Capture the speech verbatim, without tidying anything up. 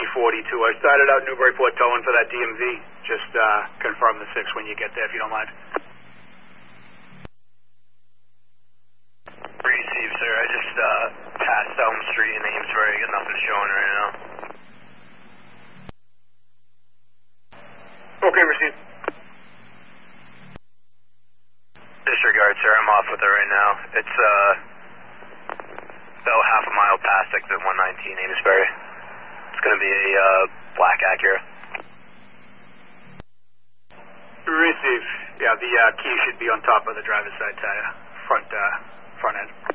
forty-two. I started out Newburyport towing for that D M V. Just uh, confirm the six when you get there, if you don't mind. Receive, sir. I just uh, passed Elm Street in Amesbury. Got nothing showing right now. Okay, receive. Disregard, sir. I'm off with it right now. It's uh, about half a mile past exit one nineteen Amesbury. It's going to be a uh, black Acura. Receive. Yeah, the uh, key should be on top of the driver's side tire, front uh, front end.